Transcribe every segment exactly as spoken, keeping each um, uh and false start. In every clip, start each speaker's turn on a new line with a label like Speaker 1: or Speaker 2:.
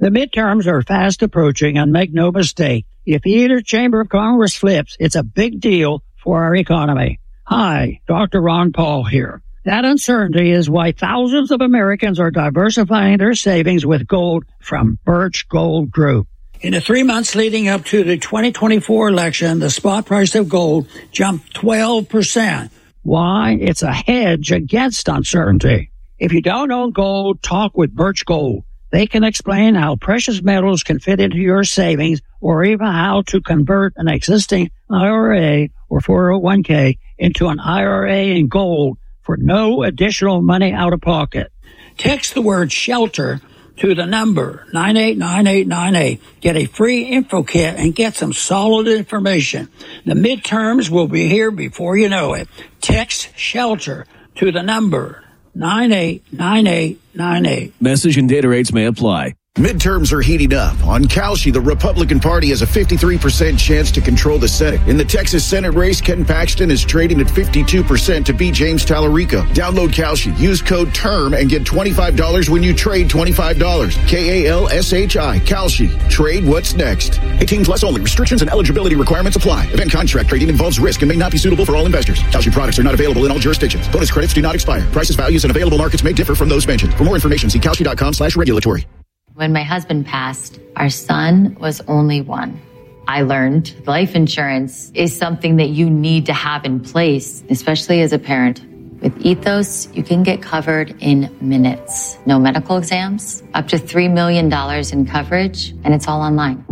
Speaker 1: The midterms are fast approaching, and make no mistake, if either chamber of Congress flips, it's a big deal for our economy. Hi, Doctor Ron Paul here. That uncertainty is why thousands of Americans are diversifying their savings with gold from Birch Gold Group. In the three months leading up to the twenty twenty-four election, the spot price of gold jumped twelve percent. Why? It's a hedge against uncertainty. If you don't own gold, talk with Birch Gold. They can explain how precious metals can fit into your savings, or even how to convert an existing I R A or four oh one k into an I R A in gold for no additional money out of pocket. Text the word SHELTER to the number nine eight nine eight nine eight. Get a free info kit and get some solid information. The midterms will be here before you know it. Text SHELTER to the number nine eight nine eight nine eight.
Speaker 2: Message and data rates may apply.
Speaker 3: Midterms are heating up. On Kalshi, the Republican Party has a fifty-three percent chance to control the Senate. In the Texas Senate race, Ken Paxton is trading at fifty-two percent to beat James Tallarico. Download Kalshi. Use code TERM and get twenty-five dollars when you trade twenty-five dollars. K A L S H I. Kalshi. Trade what's next. eighteen plus only. Restrictions and eligibility requirements apply. Event contract trading involves risk and may not be suitable for all investors. Kalshi products are not available in all jurisdictions. Bonus credits do not expire. Prices, values, and available markets may differ from those mentioned. For more information, see Kalshi.com slash regulatory.
Speaker 4: When my husband passed, our son was only one. I learned life insurance is something that you need to have in place, especially as a parent. With Ethos, you can get covered in minutes. No medical exams, up to three million dollars in coverage, and it's all online.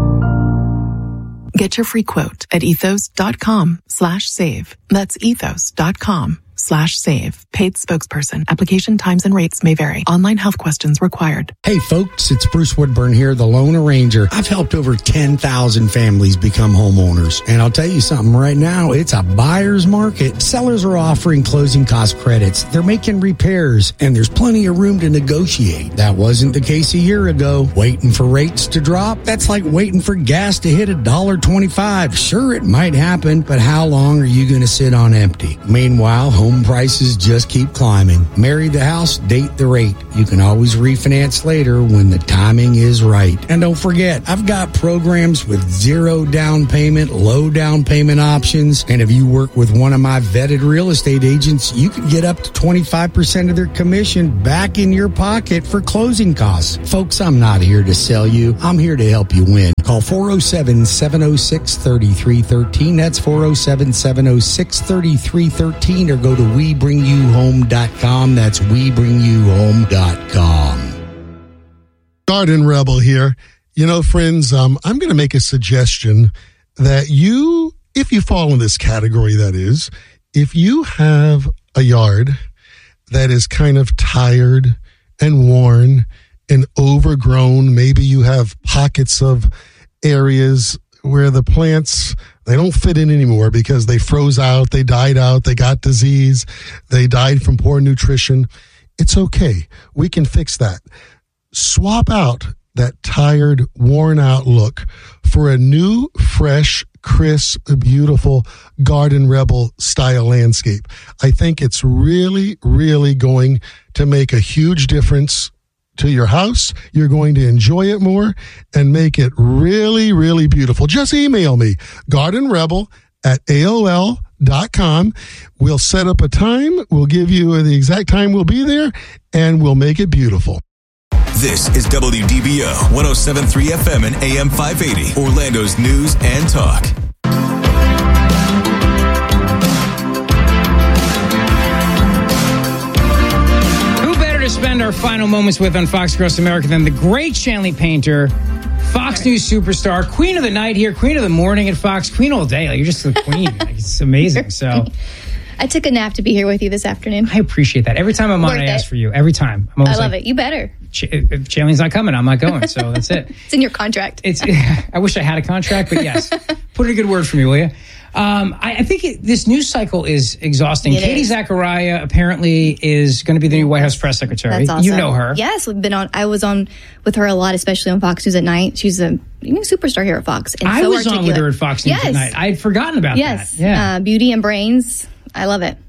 Speaker 5: Get your free quote at ethos.com slash save. That's ethos.com slash save. Paid spokesperson. Application times and rates may vary. Online health questions required.
Speaker 6: Hey folks, it's Bruce Woodburn here, the Loan Arranger. I've helped over ten thousand families become homeowners. And I'll tell you something right now, it's a buyer's market. Sellers are offering closing cost credits. They're making repairs, and there's plenty of room to negotiate. That wasn't the case a year ago. Waiting for rates to drop? That's like waiting for gas to hit a dollar twenty-five. Sure, it might happen, but how long are you going to sit on empty? Meanwhile, home prices just keep climbing. Marry the house, date the rate. You can always refinance later when the timing is right. And don't forget, I've got programs with zero down payment, low down payment options. And if you work with one of my vetted real estate agents, you can get up to twenty-five percent of their commission back in your pocket for closing costs. Folks, I'm not here to sell you. I'm here to help you win. Call four oh seven, seven oh six, three three one three. That's four oh seven, seven oh six, three three one three, or go to we bring you home dot com. That's we bring you home dot com.
Speaker 7: Garden Rebel here. You know, friends, um, I'm going to make a suggestion that you, if you fall in this category, that is, if you have a yard that is kind of tired and worn and overgrown, maybe you have pockets of areas where the plants, they don't fit in anymore because they froze out, they died out, they got disease, they died from poor nutrition. It's okay. We can fix that. Swap out that tired, worn out look for a new, fresh, crisp, beautiful Garden Rebel style landscape. I think it's really, really going to make a huge difference to your house. You're going to enjoy it more and make it really, really beautiful. Just email me, garden rebel at A O L dot com. We'll set up a time. We'll give you the exact time we'll be there, and we'll make it beautiful.
Speaker 8: This is W D B O one oh seven point three F M and A M five eighty, Orlando's news and talk.
Speaker 9: To spend our final moments with on Fox Across America than the great Shanley Painter, Fox News superstar, queen of the night here, queen of the morning at Fox, queen all day. Like, you're just the queen. Like, it's amazing. So
Speaker 10: I took a nap to be here with you this afternoon.
Speaker 9: I appreciate that. Every time I'm on,
Speaker 10: Worth
Speaker 9: I ask
Speaker 10: it.
Speaker 9: for you. Every time. I'm
Speaker 10: I love
Speaker 9: like,
Speaker 10: it. You better.
Speaker 9: Ch- if Shanley's not coming, I'm not going. So that's it.
Speaker 10: It's in your contract.
Speaker 9: It's. I wish I had a contract, but yes. Put in a good word for me, will you? Um, I, I think it, this news cycle is exhausting.
Speaker 10: It
Speaker 9: Katie
Speaker 10: is.
Speaker 9: Zachariah apparently is going to be the new White House press secretary.
Speaker 10: That's awesome.
Speaker 9: You know her.
Speaker 10: Yes, we've been on. I was on with her a lot, especially on Fox News at night. She's a you know, superstar here at Fox. And
Speaker 9: I
Speaker 10: so
Speaker 9: was
Speaker 10: articulate.
Speaker 9: on with her at Fox News
Speaker 10: yes.
Speaker 9: at night. I had forgotten about
Speaker 10: yes.
Speaker 9: that. Yeah.
Speaker 10: Uh, beauty and brains. I love it.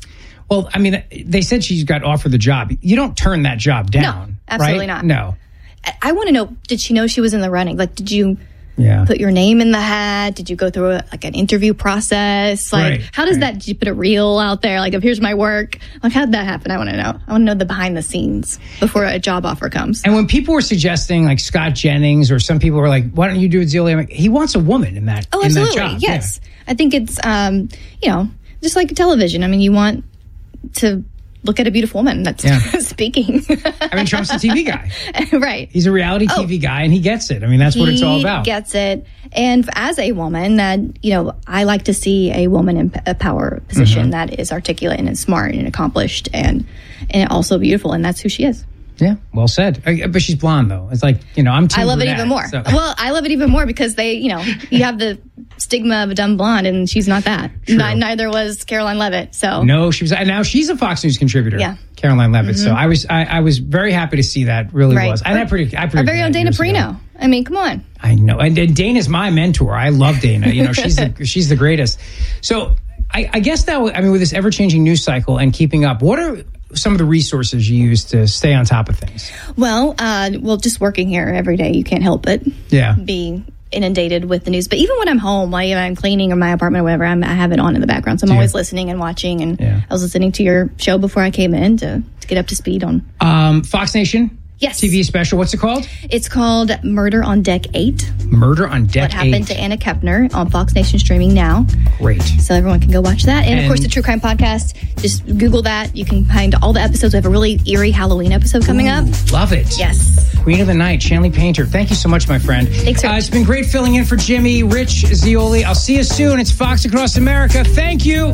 Speaker 9: Well, I mean, they said she's got offered the job. You don't turn that job down.
Speaker 10: No, absolutely
Speaker 9: right?
Speaker 10: not.
Speaker 9: No.
Speaker 10: I want to know, did she know she was in the running? Like, did you yeah. put your name in the hat? Did you go through a, like an interview process? Like,
Speaker 9: right,
Speaker 10: how does
Speaker 9: right.
Speaker 10: that, did you put a reel out there? Like, if here's my work, like, how did that happen? I want to know. I want to know the behind the scenes before a job offer comes.
Speaker 9: And when people were suggesting, like, Scott Jennings, or some people were like, why don't you do it, Zeoli? I'm like, he wants a woman in that,
Speaker 10: oh,
Speaker 9: in
Speaker 10: absolutely.
Speaker 9: that job.
Speaker 10: Yes.
Speaker 9: Yeah.
Speaker 10: I think it's, um, you know, just like television. I mean, you want to look at a beautiful woman that's
Speaker 9: yeah.
Speaker 10: speaking.
Speaker 9: I mean, Trump's a T V guy.
Speaker 10: Right.
Speaker 9: He's a reality T V
Speaker 10: oh,
Speaker 9: guy, and he gets it. I mean, that's what it's all about.
Speaker 10: He gets it. And as a woman, that, you know, I like to see a woman in a power position mm-hmm. that is articulate and smart and accomplished and, and also beautiful, and that's who she is.
Speaker 9: Yeah, well said. But she's blonde, though. It's like, you know, I'm too
Speaker 10: I love
Speaker 9: brunette,
Speaker 10: it even more.
Speaker 9: So.
Speaker 10: Well, I love it even more because they, you know, you have the stigma of a dumb blonde, and she's not that. N- neither was Caroline Levitt. So
Speaker 9: no, she was. And now she's a Fox News contributor.
Speaker 10: Yeah,
Speaker 9: Caroline Levitt.
Speaker 10: Mm-hmm.
Speaker 9: So I was, I, I was very happy to see that. Really
Speaker 10: right.
Speaker 9: was. And I pretty, I pretty.
Speaker 10: Our very own Dana Perino. I mean, come on.
Speaker 9: I know, and, and Dana's my mentor. I love Dana. You know, she's the, she's the greatest. So I, I guess that I mean, with this ever changing news cycle and keeping up, what are some of the resources you use to stay on top of things?
Speaker 10: Well, uh, well, just working here every day, you can't help but
Speaker 9: yeah.
Speaker 10: be inundated with the news. But even when I'm home, while I'm cleaning or my apartment or whatever, I'm, I have it on in the background. So I'm yeah. always listening and watching. And yeah. I was listening to your show before I came in to, to get up to speed on.
Speaker 9: Um, Fox Nation?
Speaker 10: Yes.
Speaker 9: T V special. What's it called?
Speaker 10: It's called Murder on Deck eight.
Speaker 9: Murder on Deck eight.
Speaker 10: What happened
Speaker 9: eight.
Speaker 10: to Anna Kepner on Fox Nation streaming now.
Speaker 9: Great.
Speaker 10: So everyone can go watch that. And,
Speaker 9: and
Speaker 10: of course, the True Crime Podcast. Just Google that. You can find all the episodes. We have a really eerie Halloween episode coming
Speaker 9: Ooh,
Speaker 10: up.
Speaker 9: Love it.
Speaker 10: Yes.
Speaker 9: Queen of the Night, Shanley Painter. Thank you so much, my friend.
Speaker 10: Thanks, Rich.
Speaker 9: Uh, it's been great filling in for Jimmy, Rich, Zeoli. I'll see you soon. It's Fox Across America. Thank you.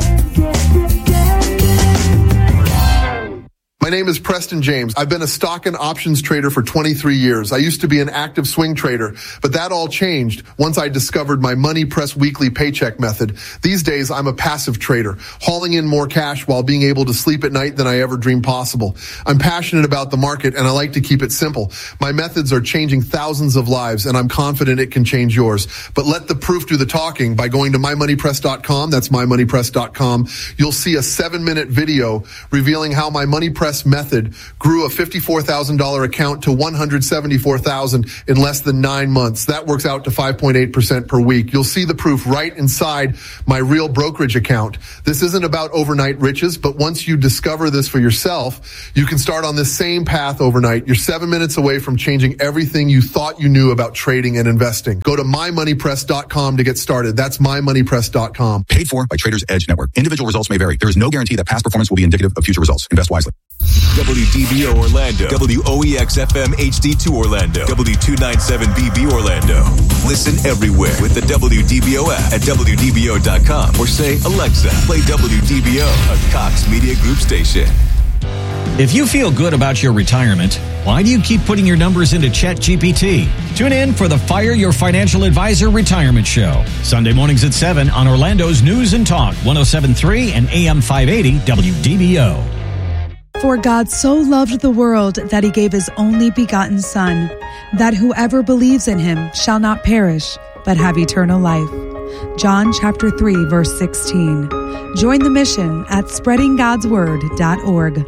Speaker 11: My name is Preston James. I've been a stock and options trader for twenty-three years. I used to be an active swing trader, but that all changed once I discovered my Money Press weekly paycheck method. These days, I'm a passive trader, hauling in more cash while being able to sleep at night than I ever dreamed possible. I'm passionate about the market, and I like to keep it simple. My methods are changing thousands of lives, and I'm confident it can change yours. But let the proof do the talking by going to my money press dot com. That's my money press dot com. You'll see a seven-minute video revealing how my Money Press method grew a fifty-four thousand dollars account to one hundred seventy-four thousand dollars in less than nine months. That works out to five point eight percent per week. You'll see the proof right inside my real brokerage account. This isn't about overnight riches, but once you discover this for yourself, you can start on this same path overnight. You're seven minutes away from changing everything you thought you knew about trading and investing. Go to my money press dot com to get started. That's my money press dot com.
Speaker 12: Paid for by Traders Edge Network. Individual results may vary. There is no guarantee that past performance will be indicative of future results. Invest wisely.
Speaker 8: W D B O Orlando, W O E X F M H D two Orlando, W two ninety-seven B B Orlando. Listen everywhere with the W D B O app at W D B O dot com or say, Alexa, play W D B O, a Cox Media Group station.
Speaker 13: If you feel good about your retirement, why do you keep putting your numbers into ChatGPT? Tune in for the Fire Your Financial Advisor Retirement Show, Sunday mornings at seven on Orlando's News and Talk, one oh seven point three and A M five eighty W D B O.
Speaker 14: For God so loved the world that he gave his only begotten Son, that whoever believes in him shall not perish, but have eternal life. John chapter three, verse sixteen. Join the mission at spreading gods word dot org.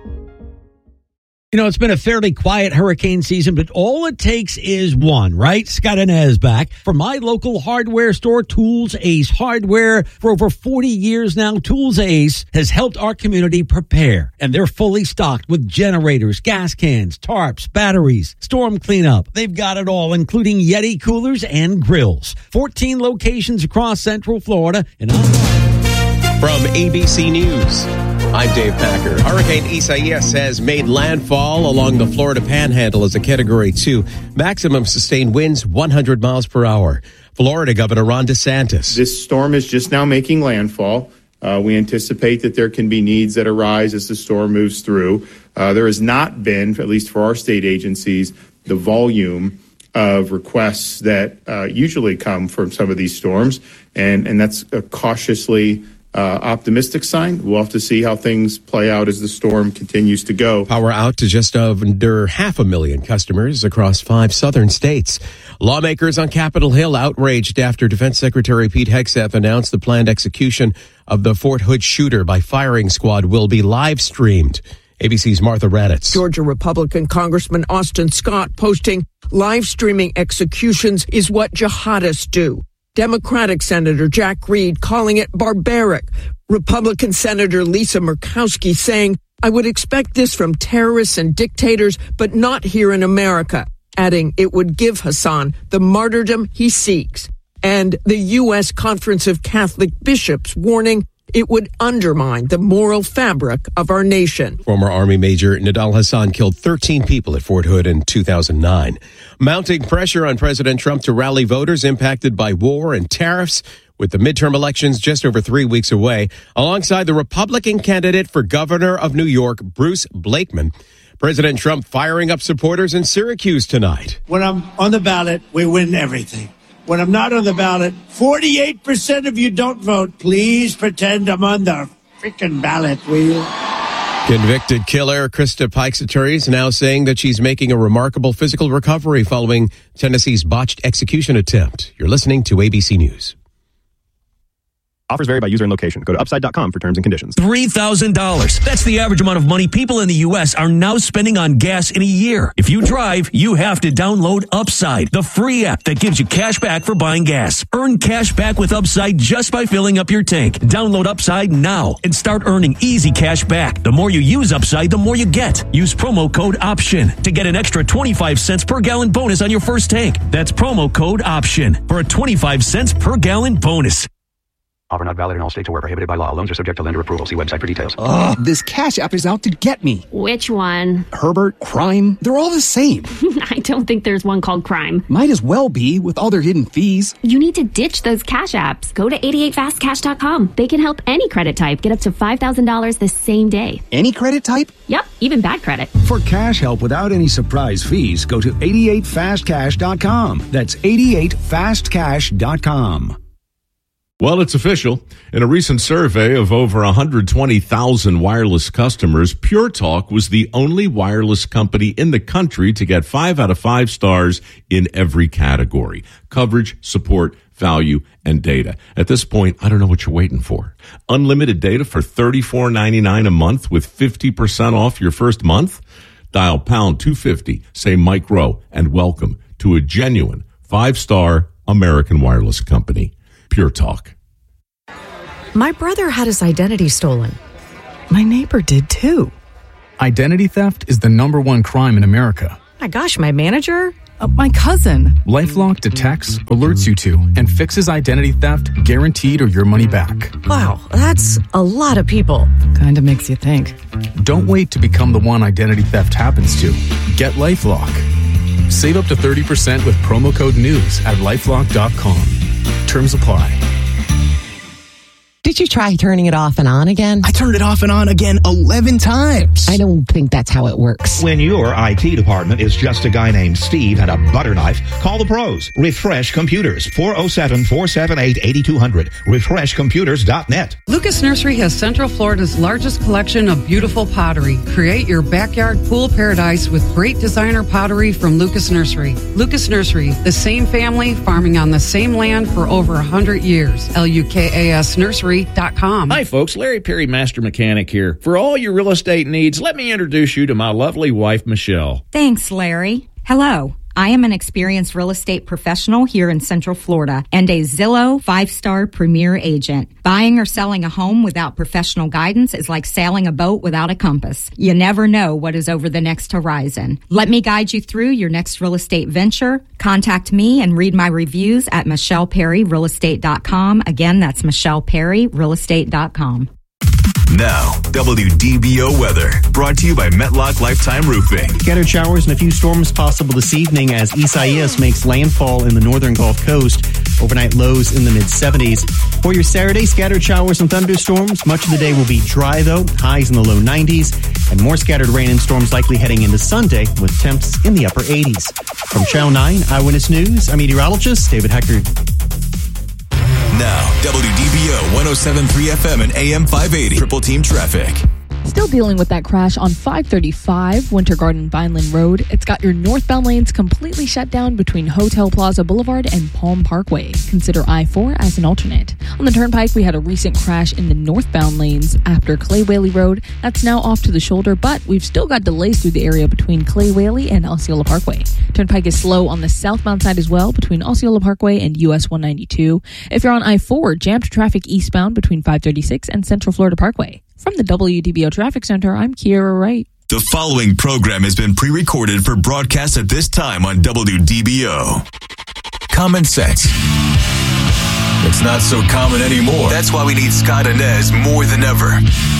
Speaker 15: You know, it's been a fairly quiet hurricane season, but all it takes is one, right? Scott Inez back from my local hardware store, Tools Ace Hardware. For over forty years now, Tools Ace has helped our community prepare, and they're fully stocked with generators, gas cans, tarps, batteries, storm cleanup. They've got it all, including Yeti coolers and grills. fourteen locations across Central Florida. And I'm
Speaker 16: from A B C News, I'm Dave Packer. Hurricane Isaias has made landfall along the Florida Panhandle as a Category two. Maximum sustained winds one hundred miles per hour. Florida Governor Ron DeSantis.
Speaker 17: This storm is just now making landfall. Uh, we anticipate that there can be needs that arise as the storm moves through. Uh, there has not been, at least for our state agencies, the volume of requests that uh, usually come from some of these storms, and, and that's a cautiously Uh, optimistic sign. We'll have to see how things play out as the storm continues to go.
Speaker 16: Power out to just under half a million customers across five southern states. Lawmakers on Capitol Hill outraged after Defense Secretary Pete Hegseth announced the planned execution of the Fort Hood shooter by firing squad will be live streamed. A B C's Martha Raddatz.
Speaker 18: Georgia Republican Congressman Austin Scott posting, live streaming executions is what jihadists do. Democratic Senator Jack Reed calling it barbaric. Republican Senator Lisa Murkowski saying, I would expect this from terrorists and dictators, but not here in America. Adding it would give Hassan the martyrdom he seeks. And the U S Conference of Catholic Bishops warning it would undermine the moral fabric of our nation.
Speaker 16: Former Army Major Nidal Hassan killed thirteen people at Fort Hood in two thousand nine. Mounting pressure on President Trump to rally voters impacted by war and tariffs, with the midterm elections just over three weeks away, alongside the Republican candidate for governor of New York, Bruce Blakeman. President Trump firing up supporters in Syracuse tonight.
Speaker 19: When I'm on the ballot, we win everything. When I'm not on the ballot, forty-eight percent of you don't vote. Please pretend I'm on the freaking ballot, will you?
Speaker 16: Convicted killer Krista Pike's attorneys now saying that she's making a remarkable physical recovery following Tennessee's botched execution attempt. You're listening to A B C News.
Speaker 20: Offers vary by user and location. Go to upside dot com for terms and conditions.
Speaker 21: three thousand dollars. That's the average amount of money people in the U S are now spending on gas in a year. If you drive, you have to download Upside, the free app that gives you cash back for buying gas. Earn cash back with Upside just by filling up your tank. Download Upside now and start earning easy cash back. The more you use Upside, the more you get. Use promo code OPTION to get an extra twenty-five cents per gallon bonus on your first tank. That's promo code OPTION for a twenty-five cents per gallon bonus.
Speaker 22: Offer not valid in all states or where prohibited by law. Loans are subject to lender approval. See website for details.
Speaker 23: Ugh, this Cash App is out to get me.
Speaker 24: Which one?
Speaker 23: Herbert, Crime, they're all the same.
Speaker 24: I don't think there's one called Crime.
Speaker 23: Might as well be with all their hidden fees.
Speaker 24: You need to ditch those Cash Apps. Go to eighty-eight fast cash dot com. They can help any credit type get up to five thousand dollars the same day.
Speaker 23: Any credit type?
Speaker 24: Yep, even bad credit.
Speaker 25: For cash help without any surprise fees, go to eighty-eight fast cash dot com. That's eighty-eight fast cash dot com.
Speaker 26: Well, it's official. In a recent survey of over one hundred twenty thousand wireless customers, Pure Talk was the only wireless company in the country to get five out of five stars in every category: coverage, support, value, and data. At this point, I don't know what you're waiting for. Unlimited data for thirty-four ninety-nine a month with fifty percent off your first month? Dial pound two fifty, say Mike Rowe, and welcome to a genuine five-star American wireless company. Pure Talk.
Speaker 27: My brother had his identity stolen. My neighbor did too.
Speaker 28: Identity theft is the number one crime in America.
Speaker 27: My gosh, my manager? Uh, my cousin.
Speaker 28: LifeLock detects, alerts you to, and fixes identity theft guaranteed or your money back.
Speaker 27: Wow, that's a lot of people. Kind of makes you think.
Speaker 28: Don't wait to become the one identity theft happens to. Get LifeLock. Save up to thirty percent with promo code NEWS at lifelock dot com. Terms apply.
Speaker 29: Did you try turning it off and on again?
Speaker 23: I turned it off and on again eleven times.
Speaker 29: I don't think that's how it works.
Speaker 30: When your I T department is just a guy named Steve and a butter knife, call the pros. Refresh Computers, four oh seven, four seven eight, eight two hundred. refresh computers dot net.
Speaker 31: Lucas Nursery has Central Florida's largest collection of beautiful pottery. Create your backyard pool paradise with great designer pottery from Lucas Nursery. Lucas Nursery, the same family farming on the same land for over one hundred years. L U K A S Nursery.
Speaker 32: Hi folks, Larry Perry, Master Mechanic here. For all your real estate needs, let me introduce you to my lovely wife, Michelle.
Speaker 33: Thanks, Larry. Hello. I am an experienced real estate professional here in Central Florida and a Zillow five-star premier agent. Buying or selling a home without professional guidance is like sailing a boat without a compass. You never know what is over the next horizon. Let me guide you through your next real estate venture. Contact me and read my reviews at michelle perry real estate dot com. Again, that's michelle perry real estate dot com.
Speaker 8: Now, W D B O weather, brought to you by Metlock Lifetime Roofing.
Speaker 34: Scattered showers and a few storms possible this evening as Isaias makes landfall in the northern Gulf Coast. Overnight lows in the mid seventies. For your Saturday, scattered showers and thunderstorms. Much of the day will be dry, though. Highs in the low nineties. And more scattered rain and storms likely heading into Sunday with temps in the upper eighties. From Channel nine Eyewitness News, I'm meteorologist David Heckard.
Speaker 8: Now, W D B O one oh seven point three F M and A M five eighty. Triple Team Traffic.
Speaker 1: Still dealing with that crash on five thirty-five Winter Garden Vineland Road. It's got your northbound lanes completely shut down between Hotel Plaza Boulevard and Palm Parkway. Consider I four as an alternate. On the Turnpike, we had a recent crash in the northbound lanes after Clay Whaley Road. That's now off to the shoulder, but we've still got delays through the area between Clay Whaley and Osceola Parkway. Turnpike is slow on the southbound side as well between Osceola Parkway and U S one ninety-two. If you're on I four, jammed traffic eastbound between five thirty-six and Central Florida Parkway. From the W D B O Traffic Center, I'm Kiera Wright.
Speaker 8: The following program has been pre-recorded for broadcast at this time on W D B O. Common sense. It's not so common anymore. That's why we need Scott Inez more than ever.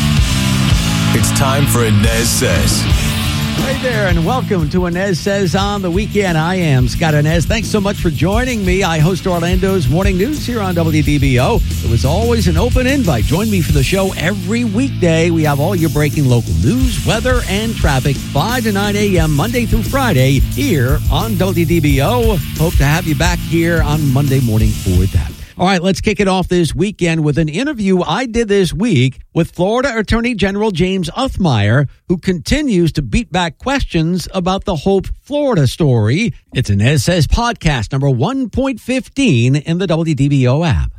Speaker 8: It's time for Inez Says.
Speaker 2: Hey there, and welcome to Inez Says on the weekend. I am Scott Inez. Thanks so much for joining me. I host Orlando's Morning News here on W D B O. It was always an open invite. Join me for the show every weekday. We have all your breaking local news, weather, and traffic, five to nine a.m. Monday through Friday here on W D B O. Hope to have you back here on Monday morning for that. All right, let's kick it off this weekend with an interview I did this week with Florida Attorney General James Uthmeier, who continues to beat back questions about the Hope Florida story. It's an Inez Says podcast number one point fifteen in the W D B O app.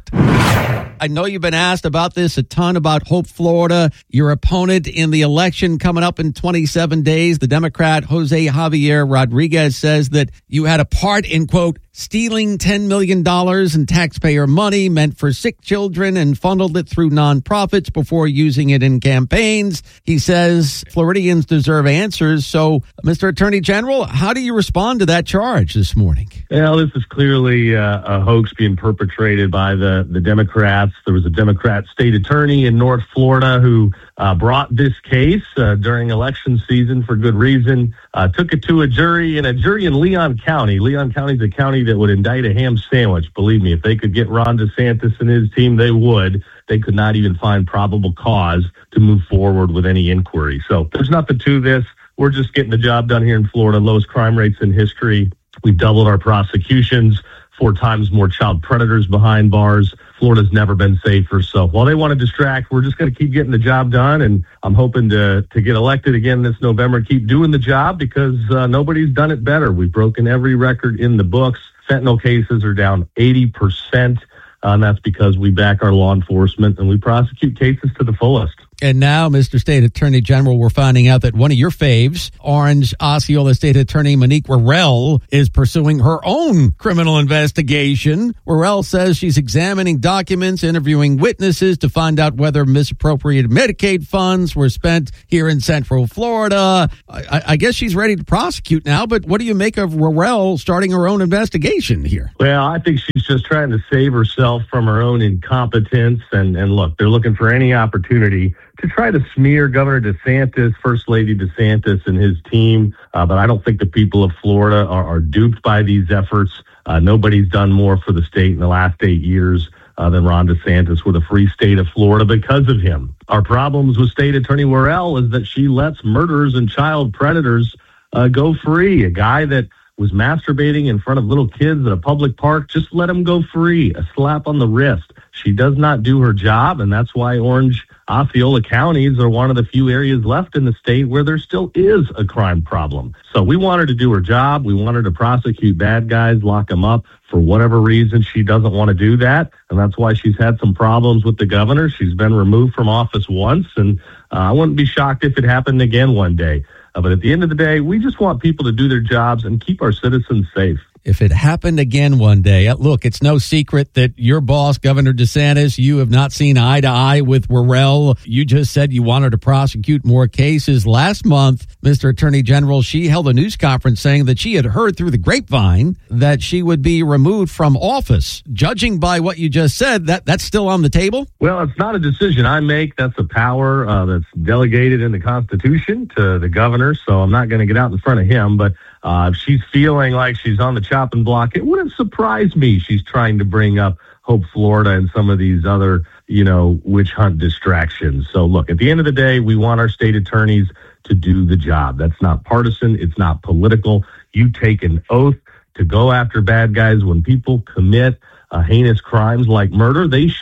Speaker 2: I know you've been asked about this a ton, about Hope Florida, your opponent in the election coming up in twenty-seven days. The Democrat Jose Javier Rodriguez says that you had a part in, quote, stealing ten million dollars in taxpayer money meant for sick children and funneled it through nonprofits before using it in campaigns. He says Floridians deserve answers. So, Mister Attorney General, how do you respond to that charge this morning?
Speaker 3: Well, this is clearly uh, a hoax being perpetrated by the, the Democrats. There was a Democrat state attorney in North Florida who uh, brought this case uh, during election season for good reason, uh, took it to a jury, and a jury in Leon County. Leon County is a county that would indict a ham sandwich. Believe me, if they could get Ron DeSantis and his team, they would. They could not even find probable cause to move forward with any inquiry. So there's nothing to this. We're just getting the job done here in Florida. Lowest crime rates in history. We've doubled our prosecutions, four times more child predators behind bars. Florida's never been safer. So while they want to distract, we're just going to keep getting the job done. And I'm hoping to, to get elected again this November, keep doing the job because uh, nobody's done it better. We've broken every record in the books. Fentanyl cases are down eighty percent. Uh, and that's because we back our law enforcement and we prosecute cases to the fullest.
Speaker 2: And now, Mister State Attorney General, we're finding out that one of your faves, Orange Osceola State Attorney Monique Worrell, is pursuing her own criminal investigation. Worrell says she's examining documents, interviewing witnesses to find out whether misappropriated Medicaid funds were spent here in Central Florida. I, I guess she's ready to prosecute now, but what do you make of Worrell starting her own investigation here?
Speaker 3: Well, I think she's just trying to save herself from her own incompetence. And, and look, they're looking for any opportunity to try to smear Governor DeSantis, First Lady DeSantis, and his team. Uh, but I don't think the people of Florida are, are duped by these efforts. Uh, nobody's done more for the state in the last eight years uh, than Ron DeSantis with a free state of Florida because of him. Our problems with State Attorney Worrell is that she lets murderers and child predators uh, go free. A guy that was masturbating in front of little kids at a public park, just let him go free. A slap on the wrist. She does not do her job, and that's why Orange Osceola counties are one of the few areas left in the state where there still is a crime problem. So we want her to do her job. We want her to prosecute bad guys, lock them up. For whatever reason, she doesn't want to do that, and that's why she's had some problems with the governor. She's been removed from office once, and uh, I wouldn't be shocked if it happened again one day. Uh, but at the end of the day, we just want people to do their jobs and keep our citizens safe.
Speaker 2: If it happened again one day, look, it's no secret that your boss, Governor DeSantis, you have not seen eye to eye with Worrell. You just said you wanted to prosecute more cases. Last month, Mister Attorney General, she held a news conference saying that she had heard through the grapevine that she would be removed from office. Judging by what you just said, that that's still on the table?
Speaker 3: Well, it's not a decision I make. That's a power uh, that's delegated in the Constitution to the governor, so I'm not going to get out in front of him, but Uh, if she's feeling like she's on the chopping block, it wouldn't surprise me she's trying to bring up Hope Florida and some of these other, you know, witch hunt distractions. So, look, at the end of the day, we want our state attorneys to do the job. That's not partisan. It's not political. You take an oath to go after bad guys. When people commit uh, heinous crimes like murder, they should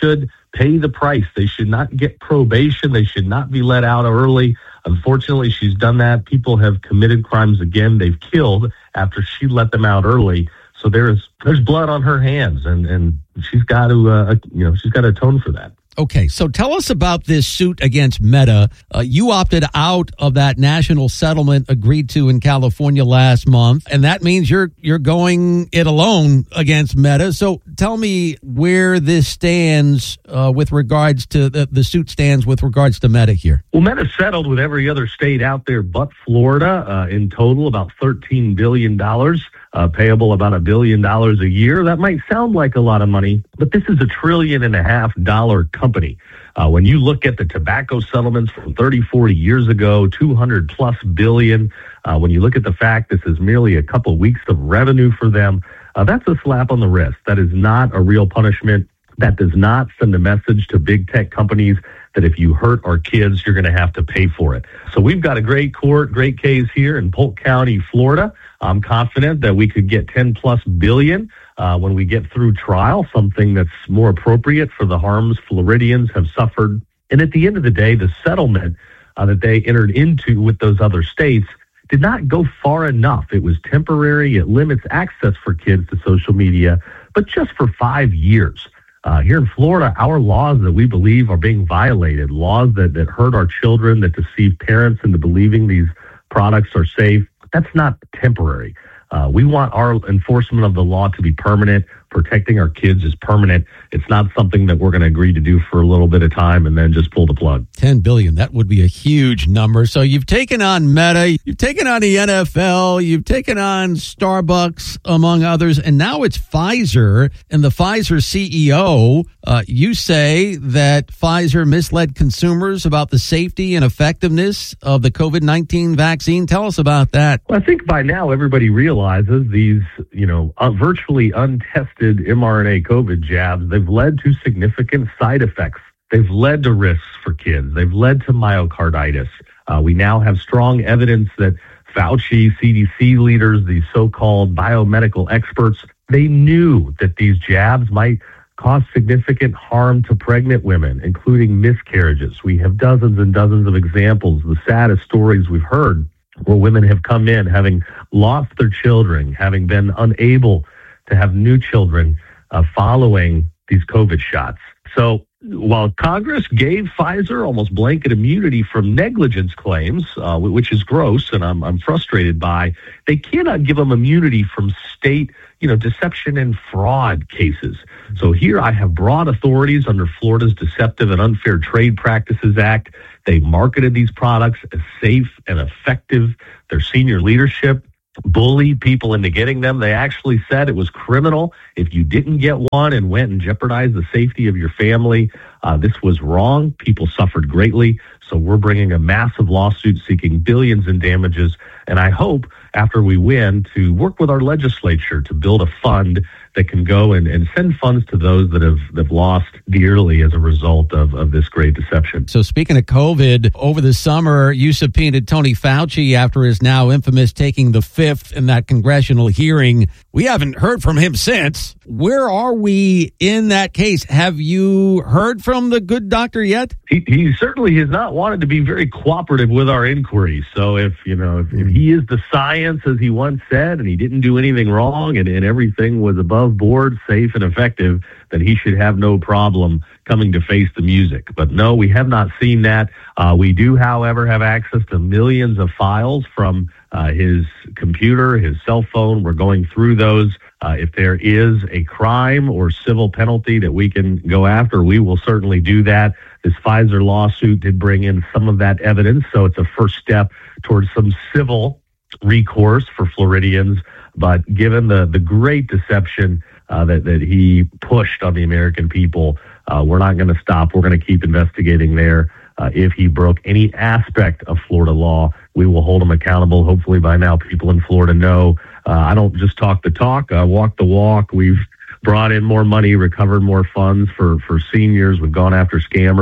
Speaker 3: pay the price. They should not get probation. They should not be let out early. Unfortunately, she's done that. People have committed crimes again. They've killed after she let them out early. So there's there's blood on her hands, and, and she's got to uh, you know she's got to atone for that.
Speaker 2: Okay, so tell us about this suit against Meta. Uh, you opted out of that national settlement agreed to in California last month, and that means you're you're going it alone against Meta. So tell me where this stands uh, with regards to the, the suit stands with regards to Meta here.
Speaker 3: Well, Meta settled with every other state out there but Florida. Uh, in total, about thirteen billion dollars. Uh, payable about a billion dollars a year. That might sound like a lot of money, but this is a trillion and a half dollar company. Uh, when you look at the tobacco settlements from thirty, forty years ago, two hundred plus billion, uh, when you look at the fact this is merely a couple weeks of revenue for them, uh, that's a slap on the wrist. That is not a real punishment. That does not send a message to big tech companies that if you hurt our kids, you're going to have to pay for it. So we've got a great court, great case here in Polk County, Florida. I'm confident that we could get ten plus billion uh, when we get through trial, something that's more appropriate for the harms Floridians have suffered. And at the end of the day, the settlement uh, that they entered into with those other states did not go far enough. It was temporary. It limits access for kids to social media, but just for five years. Uh, here in Florida, our laws that we believe are being violated, laws that, that hurt our children, that deceive parents into believing these products are safe, that's not temporary. Uh, we want our enforcement of the law to be permanent. Protecting our kids is permanent. It's not something that we're going to agree to do for a little bit of time and then just pull the plug.
Speaker 2: ten billion dollars, that would be a huge number. So you've taken on Meta, you've taken on the N F L, you've taken on Starbucks, among others, and now it's Pfizer. And the Pfizer C E O, uh, you say that Pfizer misled consumers about the safety and effectiveness of the COVID nineteen vaccine. Tell us about that.
Speaker 3: Well, I think by now everybody realizes these, you know, uh, virtually untested mRNA COVID jabs, they've led to significant side effects. They've led to risks for kids. They've led to myocarditis. Uh, we now have strong evidence that Fauci, C D C leaders, these so-called biomedical experts, they knew that these jabs might cause significant harm to pregnant women, including miscarriages. We have dozens and dozens of examples, the saddest stories we've heard, where women have come in having lost their children, having been unable to have new children uh, following these COVID shots. So while Congress gave Pfizer almost blanket immunity from negligence claims, uh, which is gross and I'm, I'm frustrated by, they cannot give them immunity from state, you know, deception and fraud cases. So here I have broad authorities under Florida's Deceptive and Unfair Trade Practices Act. They marketed these products as safe and effective. Their senior leadership bullied people into getting them. They actually said it was criminal if you didn't get one and went and jeopardized the safety of your family. Uh, this was wrong. People suffered greatly. So we're bringing a massive lawsuit seeking billions in damages. And I hope after we win to work with our legislature to build a fund that can go and, and send funds to those that have, that have lost dearly as a result of, of this great deception.
Speaker 2: So speaking of COVID, over the summer, you subpoenaed Tony Fauci after his now infamous taking the fifth in that congressional hearing. We haven't heard from him since. Where are we in that case? Have you heard from the good doctor yet?
Speaker 3: He, he certainly has not wanted to be very cooperative with our inquiries. So if, you know, if, if he is the science, as he once said, and he didn't do anything wrong and, and everything was above board, safe and effective, then he should have no problem coming to face the music. But no, we have not seen that. Uh, we do, however, have access to millions of files from uh, his computer, his cell phone. We're going through those. Uh, if there is a crime or civil penalty that we can go after, we will certainly do that. This Pfizer lawsuit did bring in some of that evidence, so it's a first step towards some civil recourse for Floridians. But given the, the great deception uh, that, that he pushed on the American people, uh, we're not going to stop. We're going to keep investigating there. Uh, if he broke any aspect of Florida law, we will hold him accountable. Hopefully by now people in Florida know uh, I don't just talk the talk, I walk the walk. We've brought in more money, recovered more funds for, for seniors. We've gone after scammers.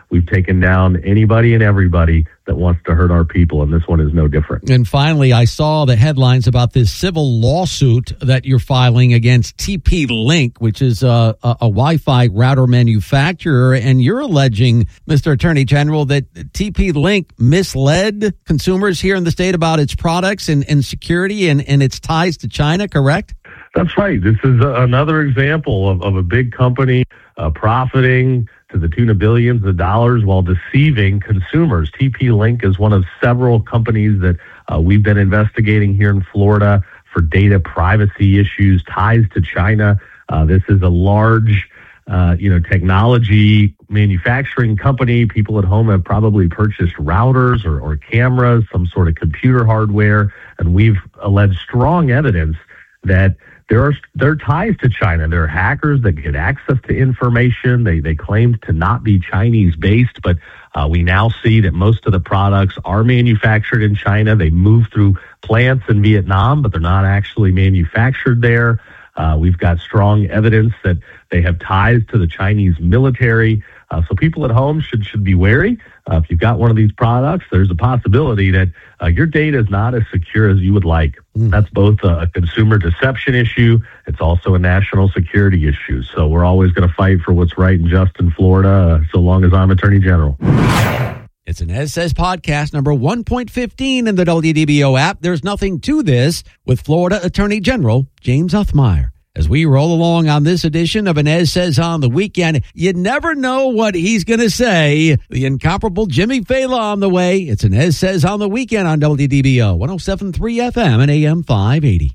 Speaker 3: we've taken down anybody and everybody that wants to hurt our people, and this one is no different.
Speaker 2: And finally, I saw the headlines about this civil lawsuit that you're filing against T P-Link, which is a, a, a Wi-Fi router manufacturer, and you're alleging, Mister Attorney General, that T P-Link misled consumers here in the state about its products and, and security and, and its ties to China, correct?
Speaker 3: That's right. This is a, another example of, of a big company uh, profiting to the tune of billions of dollars while deceiving consumers. T P-Link is one of several companies that uh, we've been investigating here in Florida for data privacy issues, ties to China. Uh, this is a large, uh, you know, technology manufacturing company. People at home have probably purchased routers or, or cameras, some sort of computer hardware, and we've alleged strong evidence that There are there are ties to China. There are hackers that get access to information. They they claim to not be Chinese based, but uh, we now see that most of the products are manufactured in China. They move through plants in Vietnam, but they're not actually manufactured there. Uh, we've got strong evidence that they have ties to the Chinese military. Uh, so people at home should should be wary. Uh, if you've got one of these products, there's a possibility that uh, your data is not as secure as you would like. Mm. That's both a, a consumer deception issue. It's also a national security issue. So we're always going to fight for what's right and just in Florida, uh, so long as I'm Attorney General.
Speaker 2: It's an Ed Says podcast number one point fifteen in the W D B O app. There's nothing to this with Florida Attorney General James Uthmeier. As we roll along on this edition of an Ed Says on the Weekend, you never know what he's going to say. The incomparable Jimmy Fela on the way. It's an Ed Says on the Weekend on W D B O, one oh seven point three F M and A M five eighty.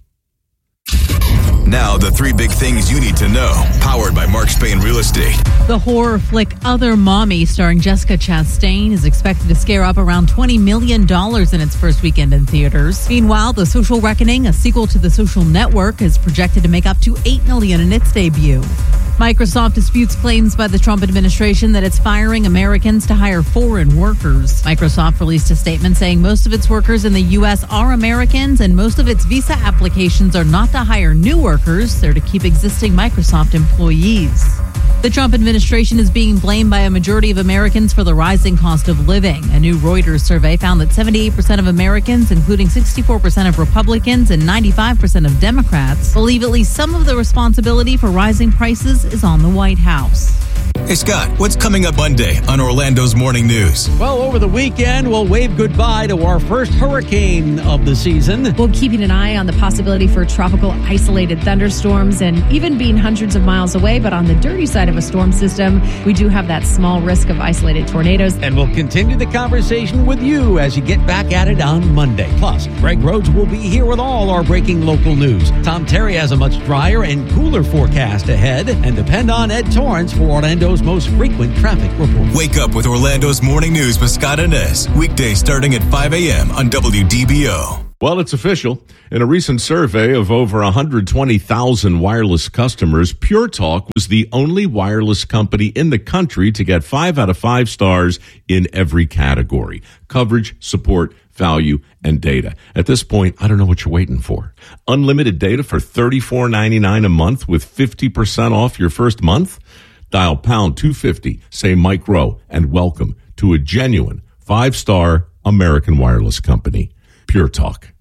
Speaker 8: Now, the three big things you need to know, powered by Mark Spain Real Estate.
Speaker 1: The horror flick Other Mommy, starring Jessica Chastain, is expected to scare up around twenty million dollars in its first weekend in theaters. Meanwhile, The Social Reckoning, a sequel to The Social Network, is projected to make up to eight million dollars in its debut. Microsoft disputes claims by the Trump administration that it's firing Americans to hire foreign workers. Microsoft released a statement saying most of its workers in the U S are Americans and most of its visa applications are not to hire new workers. They're to keep existing Microsoft employees. The Trump administration is being blamed by a majority of Americans for the rising cost of living. A new Reuters survey found that seventy-eight percent of Americans, including sixty-four percent of Republicans and ninety-five percent of Democrats, believe at least some of the responsibility for rising prices is on the White House.
Speaker 8: Hey, Scott, what's coming up Monday on Orlando's Morning News?
Speaker 2: Well, over the weekend, we'll wave goodbye to our first hurricane of the season.
Speaker 4: We're keeping an eye on the possibility for tropical isolated thunderstorms and even being hundreds of miles away. But on the dirty side of a storm system, we do have that small risk of isolated tornadoes.
Speaker 2: And we'll continue the conversation with you as you get back at it on Monday. Plus, Greg Rhodes will be here with all our breaking local news. Tom Terry has a much drier and cooler forecast ahead. And depend on Ed Torrance for Orlando's most frequent traffic report.
Speaker 8: Wake up with Orlando's Morning News with Scott and Nez. Weekdays starting at five a.m. on W D B O.
Speaker 26: Well, it's official. In a recent survey of over one hundred twenty thousand wireless customers, Pure Talk was the only wireless company in the country to get five out of five stars in every category: coverage, support, value, and data. At this point, I don't know what you're waiting for. Unlimited data for thirty-four ninety-nine a month with fifty percent off your first month? Dial pound two fifty, say Mike Rowe, and welcome to a genuine five-star American wireless company. Pure Talk.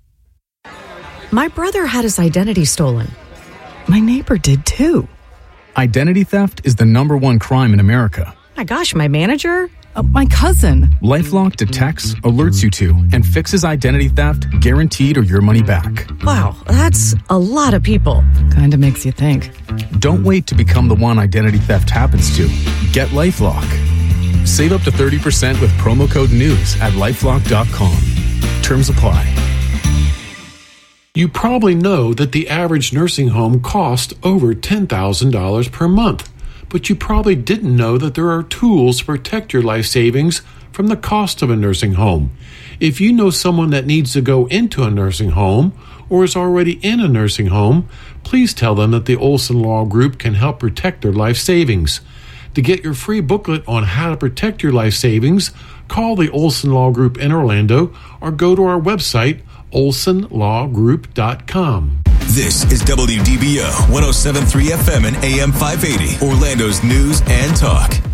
Speaker 27: My brother had his identity stolen. My neighbor did too.
Speaker 28: Identity theft is the number one crime in America.
Speaker 27: My gosh, my manager? Uh, my cousin.
Speaker 28: LifeLock detects, alerts you to, and fixes identity theft, guaranteed or your money back.
Speaker 27: Wow, that's a lot of people. Kinda makes you think.
Speaker 28: Don't wait to become the one identity theft happens to. Get LifeLock. Save up to thirty percent with promo code NEWS at lifelock dot com. Terms apply.
Speaker 5: You probably know that the average nursing home costs over ten thousand dollars per month. But you probably didn't know that there are tools to protect your life savings from the cost of a nursing home. If you know someone that needs to go into a nursing home or is already in a nursing home, please tell them that the Olson Law Group can help protect their life savings. To get your free booklet on how to protect your life savings, call the Olson Law Group in Orlando or go to our website, olson law group dot com.
Speaker 8: This is W D B O one oh seven point three F M and A M five eighty, Orlando's news and talk.